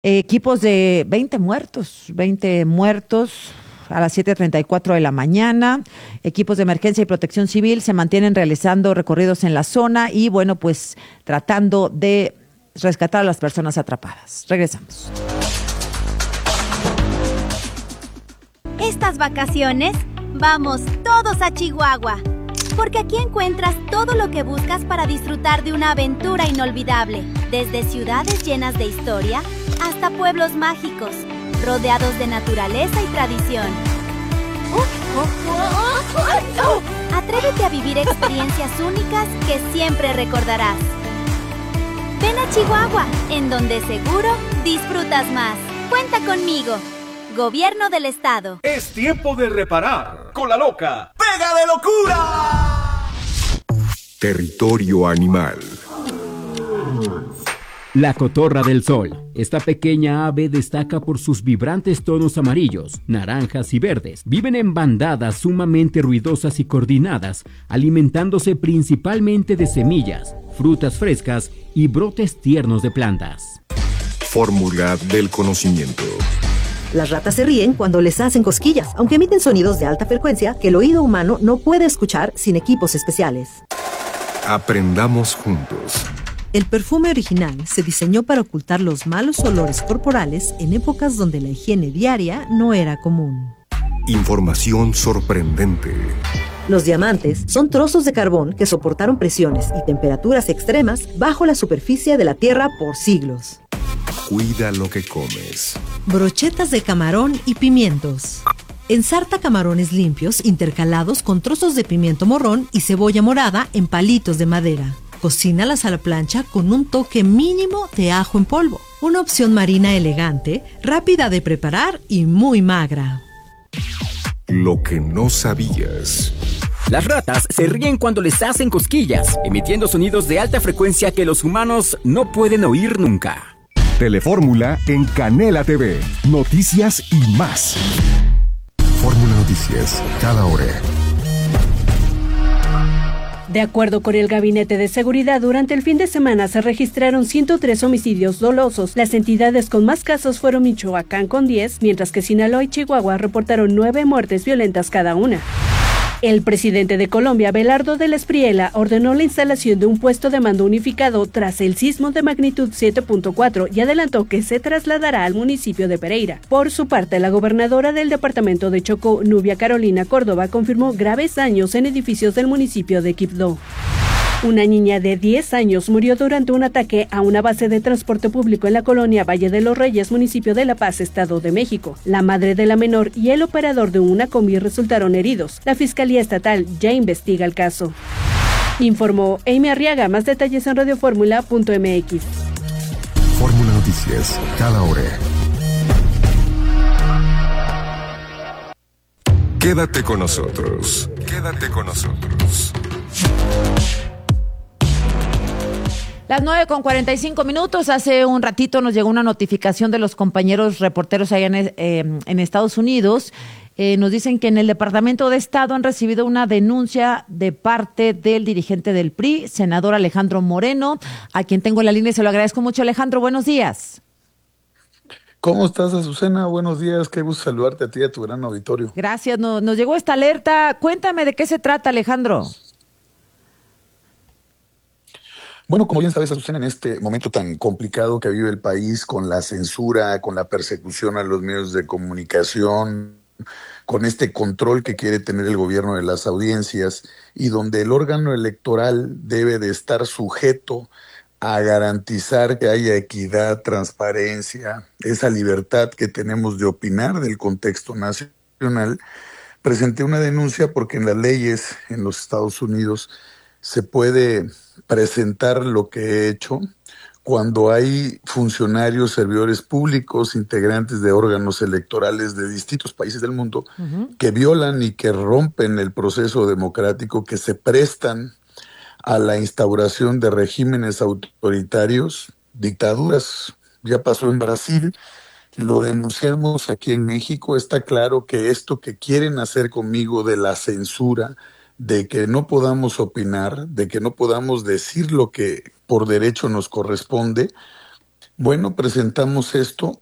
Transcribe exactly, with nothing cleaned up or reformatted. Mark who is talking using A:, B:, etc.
A: Equipos de veinte muertos, veinte muertos a las siete treinta y cuatro de la mañana. Equipos de emergencia y protección civil se mantienen realizando recorridos en la zona y, bueno, pues tratando de rescatar a las personas atrapadas. Regresamos.
B: Estas vacaciones, vamos todos a Chihuahua, porque aquí encuentras todo lo que buscas para disfrutar de una aventura inolvidable, desde ciudades llenas de historia hasta pueblos mágicos, rodeados de naturaleza y tradición. Atrévete a vivir experiencias únicas que siempre recordarás. Ven a Chihuahua, en donde seguro disfrutas más. Cuenta conmigo. Gobierno del Estado.
C: Es tiempo de reparar con la loca Pega de Locura.
D: Territorio animal.
E: La cotorra del sol. Esta pequeña ave destaca por sus vibrantes tonos amarillos, naranjas y verdes. Viven en bandadas sumamente ruidosas y coordinadas, alimentándose principalmente de semillas, frutas frescas y brotes tiernos de plantas.
D: Fórmula del conocimiento.
F: Las ratas se ríen cuando les hacen cosquillas, aunque emiten sonidos de alta frecuencia que el oído humano no puede escuchar sin equipos especiales.
D: Aprendamos juntos.
G: El perfume original se diseñó para ocultar los malos olores corporales en épocas donde la higiene diaria no era común.
D: Información sorprendente.
F: Los diamantes son trozos de carbón que soportaron presiones y temperaturas extremas bajo la superficie de la Tierra por siglos.
D: Cuida lo que comes.
G: Brochetas de camarón y pimientos. Ensarta camarones limpios intercalados con trozos de pimiento morrón y cebolla morada en palitos de madera. Cocínalas a la plancha con un toque mínimo de ajo en polvo. Una opción marina elegante, rápida de preparar y muy magra.
D: Lo que no sabías.
E: Las ratas se ríen cuando les hacen cosquillas, emitiendo sonidos de alta frecuencia que los humanos no pueden oír nunca.
D: Telefórmula en Canela T V. Noticias y más. Fórmula Noticias, cada hora.
H: De acuerdo con el Gabinete de Seguridad, durante el fin de semana se registraron ciento tres homicidios dolosos. Las entidades con más casos fueron Michoacán con diez, mientras que Sinaloa y Chihuahua reportaron nueve muertes violentas cada una. El presidente de Colombia, Abelardo del Espriella, ordenó la instalación de un puesto de mando unificado tras el sismo de magnitud siete punto cuatro y adelantó que se trasladará al municipio de Pereira. Por su parte, la gobernadora del departamento de Chocó, Nubia Carolina Córdoba, confirmó graves daños en edificios del municipio de Quibdó. Una niña de diez años murió durante un ataque a una base de transporte público en la colonia Valle de los Reyes, municipio de La Paz, Estado de México. La madre de la menor y el operador de una combi resultaron heridos. La Fiscalía Estatal ya investiga el caso. Informó Amy Arriaga. Más detalles en radioformula punto m x.
D: Fórmula Noticias, cada hora. Quédate con nosotros. Quédate con nosotros.
A: Las nueve con cuarenta y cinco minutos. Hace un ratito nos llegó una notificación de los compañeros reporteros allá en, eh, en Estados Unidos. Eh, nos dicen que en el Departamento de Estado han recibido una denuncia de parte del dirigente del P R I, senador Alejandro Moreno, a quien tengo en la línea y se lo agradezco mucho. Alejandro, buenos días.
I: ¿Cómo estás, Azucena? Buenos días, qué gusto saludarte a ti y a tu gran auditorio.
A: Gracias, no, nos llegó esta alerta. Cuéntame de qué se trata, Alejandro.
I: Bueno, como bien sabes, Azucena, en este momento tan complicado que vive el país, con la censura, con la persecución a los medios de comunicación, con este control que quiere tener el gobierno de las audiencias, y donde el órgano electoral debe de estar sujeto a garantizar que haya equidad, transparencia, esa libertad que tenemos de opinar del contexto nacional, presenté una denuncia porque en las leyes en los Estados Unidos se puede presentar lo que he hecho cuando hay funcionarios, servidores públicos, integrantes de órganos electorales de distintos países del mundo uh-huh. que violan y que rompen el proceso democrático, que se prestan a la instauración de regímenes autoritarios, dictaduras. Ya pasó en Brasil, lo denunciamos aquí en México. Está claro que esto que quieren hacer conmigo de la censura, de que no podamos opinar, de que no podamos decir lo que por derecho nos corresponde, Bueno, presentamos esto